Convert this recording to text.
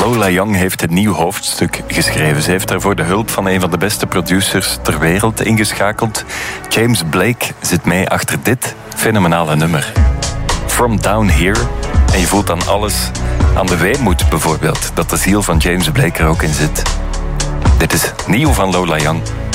Lola Young heeft een nieuw hoofdstuk geschreven. Ze heeft daarvoor de hulp van een van de beste producers ter wereld ingeschakeld. James Blake zit mee achter dit fenomenale nummer. From Down Here. En je voelt dan alles aan de weemoed bijvoorbeeld, dat de ziel van James Blake er ook in zit. Dit is nieuw van Lola Young.